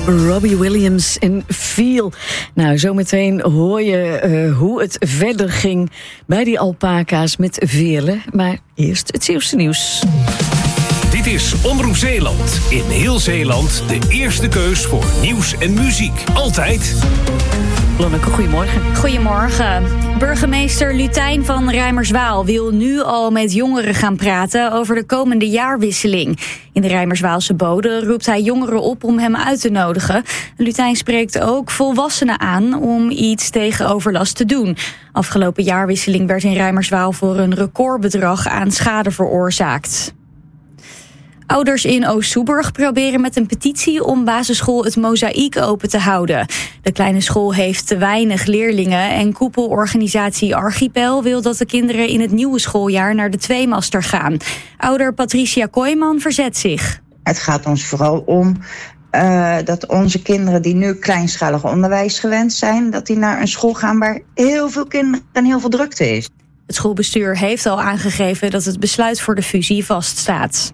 Robbie Williams en Feel. Nou, zometeen hoor je hoe het verder ging bij die alpaca's met Veerle. Maar eerst het Zeeuwse nieuws. Dit is Omroep Zeeland. In heel Zeeland de eerste keus voor nieuws en muziek. Altijd. Lonneke, goedemorgen. Goedemorgen. Burgemeester Lutijn van Reimerswaal wil nu al met jongeren gaan praten over de komende jaarwisseling. In de Reimerswaalse Bode roept hij jongeren op om hem uit te nodigen. Lutijn spreekt ook volwassenen aan om iets tegen overlast te doen. Afgelopen jaarwisseling werd in Reimerswaal voor een recordbedrag aan schade veroorzaakt. Ouders in Oost-Soeburg proberen met een petitie om basisschool Het Mozaïek open te houden. De kleine school heeft te weinig leerlingen en koepelorganisatie Archipel wil dat de kinderen in het nieuwe schooljaar naar de tweemaster gaan. Ouder Patricia Kooijman verzet zich. Het gaat ons vooral om dat onze kinderen die nu kleinschalig onderwijs gewend zijn, dat die naar een school gaan waar heel veel kinderen en heel veel drukte is. Het schoolbestuur heeft al aangegeven dat het besluit voor de fusie vaststaat.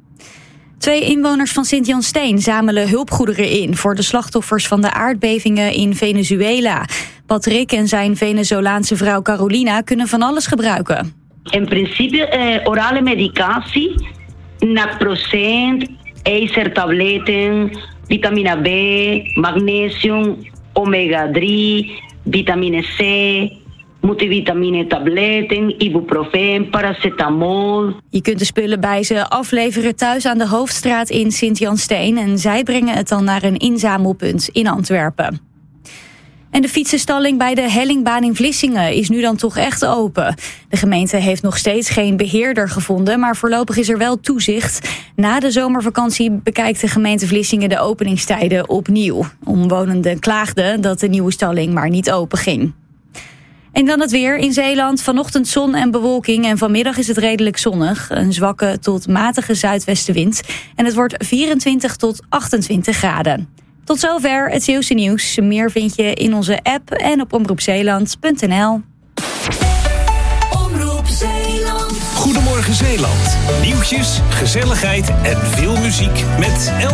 2 inwoners van Sint-Jan Steen zamelen hulpgoederen in voor de slachtoffers van de aardbevingen in Venezuela. Patrick en zijn Venezolaanse vrouw Carolina kunnen van alles gebruiken. In principe orale medicatie, naproxen, ijzertabletten, vitamine B, magnesium, omega-3, vitamine C, multivitamine tabletten, ibuprofen, paracetamol. Je kunt de spullen bij ze afleveren thuis aan de Hoofdstraat in Sint-Jan Steen en zij brengen het dan naar een inzamelpunt in Antwerpen. En de fietsenstalling bij de Hellingbaan in Vlissingen is nu dan toch echt open. De gemeente heeft nog steeds geen beheerder gevonden, maar voorlopig is er wel toezicht. Na de zomervakantie bekijkt de gemeente Vlissingen de openingstijden opnieuw. Omwonenden klaagden dat de nieuwe stalling maar niet open ging. En dan het weer in Zeeland. Vanochtend zon en bewolking en vanmiddag is het redelijk zonnig. Een zwakke tot matige zuidwestenwind. En het wordt 24 tot 28 graden. Tot zover het Zeeuwse nieuws. Meer vind je in onze app en op omroepzeeland.nl. Omroep Zeeland. Goedemorgen Zeeland. Nieuwtjes, gezelligheid en veel muziek met